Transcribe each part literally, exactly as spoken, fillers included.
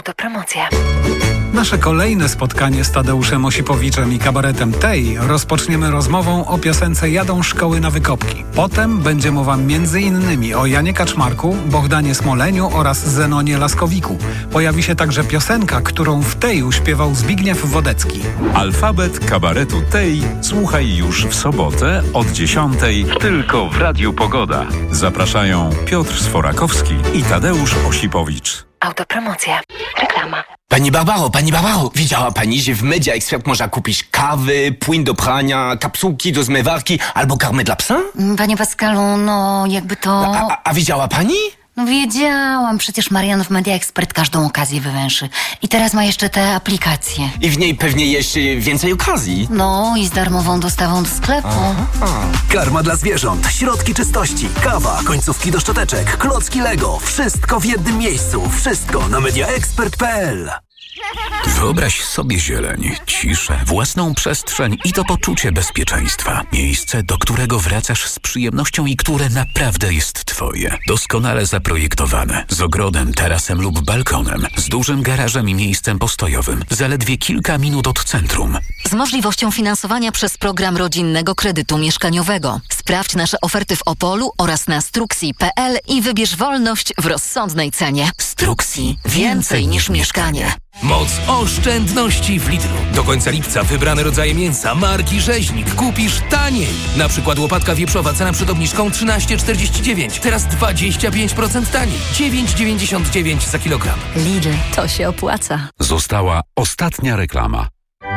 Autopromocja. Nasze kolejne spotkanie z Tadeuszem Osipowiczem i kabaretem Tej rozpoczniemy rozmową o piosence Jadą szkoły na wykopki. Potem będzie mowa między innymi o Janie Kaczmarku, Bohdanie Smoleniu oraz Zenonie Laskowiku. Pojawi się także piosenka, którą w Teju śpiewał Zbigniew Wodecki. Alfabet kabaretu Tej słuchaj już w sobotę od dziesiątej tylko w Radiu Pogoda. Zapraszają Piotr Sforakowski i Tadeusz Osipowicz. Autopromocja. Reklama. Pani Barbaro, pani Barbaro, widziała pani, że w Media Expert można kupić kawy, płyn do prania, kapsułki do zmywarki albo karmę dla psa? Panie Pascalu, no jakby to... A, a, a widziała pani? No wiedziałam, przecież Marian w Media Expert każdą okazję wywęszy. I teraz ma jeszcze te aplikacje. I w niej pewnie jeszcze więcej okazji. No i z darmową dostawą do sklepu. Aha. Karma dla zwierząt, środki czystości, kawa, końcówki do szczoteczek, klocki Lego. Wszystko w jednym miejscu. Wszystko na media expert kropka p l. Wyobraź sobie zieleń, ciszę, własną przestrzeń i to poczucie bezpieczeństwa. Miejsce, do którego wracasz z przyjemnością i które naprawdę jest twoje. Doskonale zaprojektowane, z ogrodem, tarasem lub balkonem, z dużym garażem i miejscem postojowym, zaledwie kilka minut od centrum. Z możliwością finansowania przez program rodzinnego kredytu mieszkaniowego. Sprawdź nasze oferty w Opolu oraz na struxi kropka p l i wybierz wolność w rozsądnej cenie. Struxi. Więcej niż mieszkanie. Moc oszczędności w Lidlu. Do końca lipca wybrane rodzaje mięsa marki Rzeźnik kupisz taniej. Na przykład łopatka wieprzowa, cena przed obniżką trzynaście czterdzieści dziewięć. Teraz dwadzieścia pięć procent taniej. dziewięć dziewięćdziesiąt dziewięć za kilogram. Lidl, to się opłaca. Została ostatnia reklama.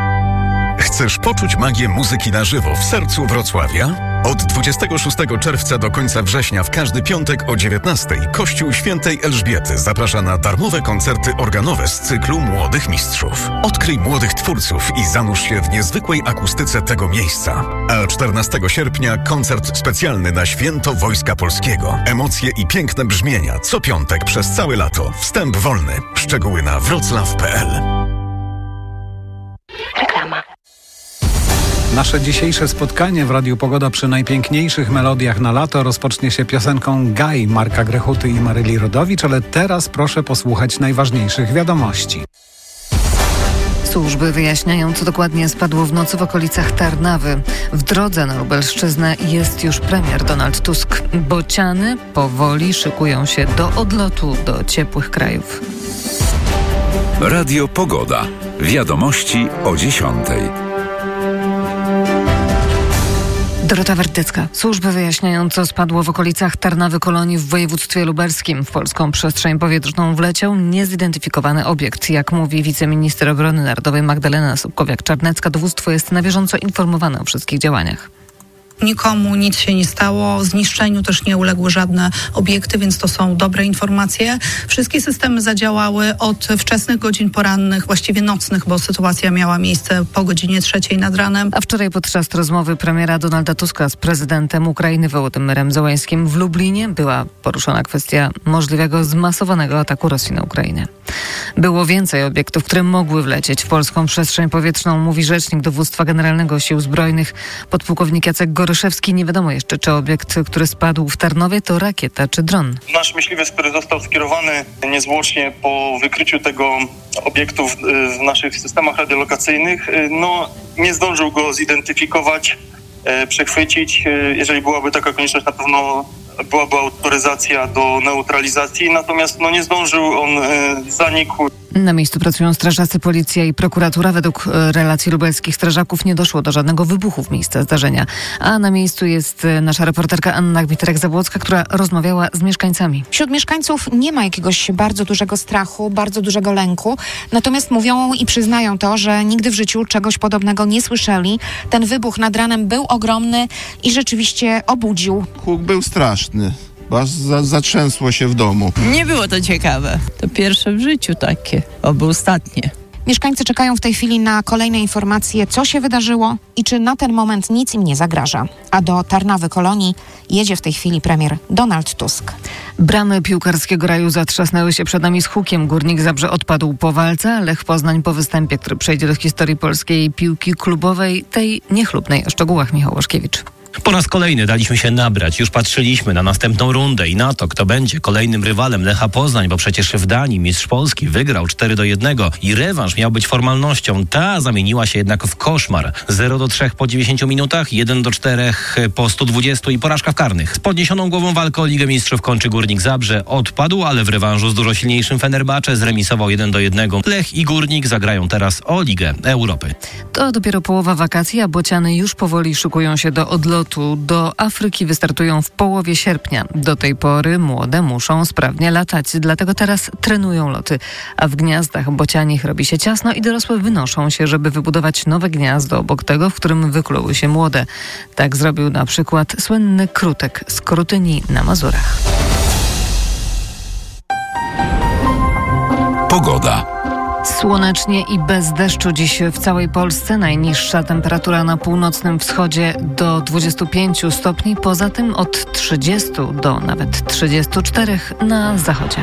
Chcesz poczuć magię muzyki na żywo w sercu Wrocławia? Od dwudziestego szóstego czerwca do końca września w każdy piątek o dziewiętnastej Kościół Świętej Elżbiety zaprasza na darmowe koncerty organowe z cyklu Młodych Mistrzów. Odkryj młodych twórców i zanurz się w niezwykłej akustyce tego miejsca. A czternastego sierpnia koncert specjalny na Święto Wojska Polskiego. Emocje i piękne brzmienia co piątek przez całe lato. Wstęp wolny. Szczegóły na wroclaw kropka p l. Reklama. Nasze dzisiejsze spotkanie w Radiu Pogoda przy najpiękniejszych melodiach na lato rozpocznie się piosenką Gaj Marka Grechuty i Maryli Rodowicz, ale teraz proszę posłuchać najważniejszych wiadomości. Służby wyjaśniają, co dokładnie spadło w nocy w okolicach Tarnawy. W drodze na Lubelszczyznę jest już premier Donald Tusk. Bociany powoli szykują się do odlotu do ciepłych krajów. Radio Pogoda. Wiadomości o dziesiątej. Dorota Werdycka. Służby wyjaśniają, co spadło w okolicach Tarnawy Kolonii w województwie lubelskim. W polską przestrzeń powietrzną wleciał niezidentyfikowany obiekt. Jak mówi wiceminister obrony narodowej Magdalena Sobkowiak-Czarnecka, dowództwo jest na bieżąco informowane o wszystkich działaniach. Nikomu nic się nie stało, zniszczeniu też nie uległy żadne obiekty, więc to są dobre informacje. Wszystkie systemy zadziałały od wczesnych godzin porannych, właściwie nocnych, bo sytuacja miała miejsce po godzinie trzeciej nad ranem. A wczoraj podczas rozmowy premiera Donalda Tuska z prezydentem Ukrainy Wołodymyrem Zełańskim w Lublinie była poruszona kwestia możliwego zmasowanego ataku Rosji na Ukrainę. Było więcej obiektów, które mogły wlecieć w polską przestrzeń powietrzną, mówi rzecznik Dowództwa Generalnego Sił Zbrojnych, podpułkownik Jacek Goryszewski. Nie wiadomo jeszcze, czy obiekt, który spadł w Tarnowie, to rakieta czy dron. Nasz myśliwiec, który został skierowany niezwłocznie po wykryciu tego obiektu w, w naszych systemach radiolokacyjnych, no nie zdążył go zidentyfikować, przechwycić. Jeżeli byłaby taka konieczność, na pewno byłaby autoryzacja do neutralizacji, natomiast no nie zdążył, on zanikł. Na miejscu pracują strażacy, policja i prokuratura. Według relacji lubelskich strażaków nie doszło do żadnego wybuchu w miejscu zdarzenia. A na miejscu jest nasza reporterka Anna Gmiterek-Zabłocka, która rozmawiała z mieszkańcami. Wśród mieszkańców nie ma jakiegoś bardzo dużego strachu, bardzo dużego lęku. Natomiast mówią i przyznają to, że nigdy w życiu czegoś podobnego nie słyszeli. Ten wybuch nad ranem był ogromny i rzeczywiście obudził. Huk był straszny. Aż za, zatrzęsło się w domu. Nie było to ciekawe. To pierwsze w życiu takie, oby ostatnie. Mieszkańcy czekają w tej chwili na kolejne informacje, co się wydarzyło i czy na ten moment nic im nie zagraża. A do Tarnawy Kolonii jedzie w tej chwili premier Donald Tusk. Bramy piłkarskiego raju zatrzasnęły się przed nami z hukiem. Górnik Zabrze odpadł po walce, Lech Poznań po występie, który przejdzie do historii polskiej piłki klubowej, tej niechlubnej. O szczegółach Michał Łaszkiewicz. Po raz kolejny daliśmy się nabrać. Już patrzyliśmy na następną rundę i na to, kto będzie kolejnym rywalem Lecha Poznań, bo przecież w Danii mistrz Polski wygrał cztery do jednego i rewanż miał być formalnością. Ta zamieniła się jednak w koszmar. zero do trzech po dziewięćdziesięciu minutach, jeden do czterech po stu dwudziestu i porażka w karnych. Z podniesioną głową walkę o Ligę Mistrzów kończy Górnik Zabrze. Odpadł, ale w rewanżu z dużo silniejszym Fenerbahce zremisował jeden do jednego. Lech i Górnik zagrają teraz o Ligę Europy. To dopiero połowa wakacji, a bociany już powoli szykują się do odlotu. Do Afryki wystartują w połowie sierpnia. Do tej pory młode muszą sprawnie latać, dlatego teraz trenują loty. A w gniazdach bocianich robi się ciasno i dorosłe wynoszą się, żeby wybudować nowe gniazdo obok tego, w którym wykluły się młode. Tak zrobił na przykład słynny Krutek z Korutyni na Mazurach. Pogoda. Słonecznie i bez deszczu dziś w całej Polsce. Najniższa temperatura na północnym wschodzie do dwudziestu pięciu stopni. Poza tym od trzydziestu do nawet trzydziestu czterech na zachodzie.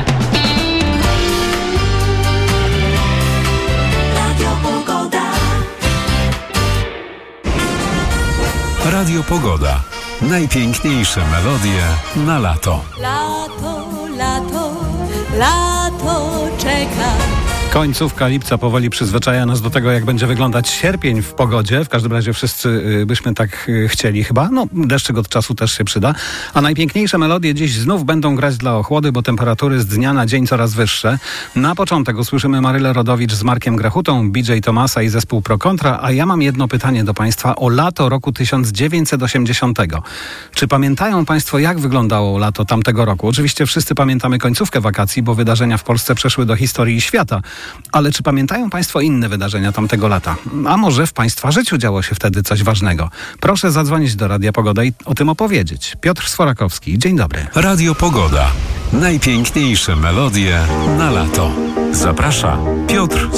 Radio Pogoda. Najpiękniejsze melodie na lato. Lato, lato, lato czeka. Końcówka lipca powoli przyzwyczaja nas do tego, jak będzie wyglądać sierpień w pogodzie. W każdym razie wszyscy y, byśmy tak y, chcieli chyba. No, deszczyk od czasu też się przyda. A najpiękniejsze melodie dziś znów będą grać dla ochłody, bo temperatury z dnia na dzień coraz wyższe. Na początek usłyszymy Marylę Rodowicz z Markiem Grachutą, B J Thomasa i zespół Pro Kontra. A ja mam jedno pytanie do Państwa o lato roku tysiąc dziewięćset osiemdziesiątego. Czy pamiętają Państwo, jak wyglądało lato tamtego roku? Oczywiście wszyscy pamiętamy końcówkę wakacji, bo wydarzenia w Polsce przeszły do historii świata. Ale czy pamiętają Państwo inne wydarzenia tamtego lata? A może w Państwa życiu działo się wtedy coś ważnego? Proszę zadzwonić do Radia Pogoda i o tym opowiedzieć. Piotr Sforakowski, dzień dobry. Radio Pogoda. Najpiękniejsze melodie na lato. Zaprasza Piotr